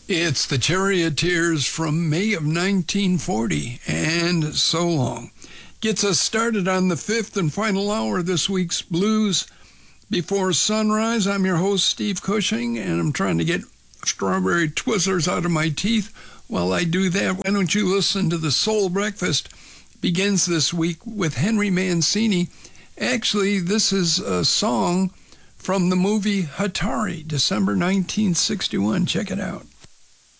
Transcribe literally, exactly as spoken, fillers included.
It's the Charioteers from May of nineteen forty, and So Long. Gets us started on the fifth and final hour of this week's Blues Before Sunrise. I'm your host, Steve Cushing, and I'm trying to get strawberry Twizzlers out of my teeth. While I do that, why don't you listen to the Soul Breakfast? Begins this week with Henry Mancini. Actually, this is a song from the movie Hatari, December nineteen sixty-one. Check it out.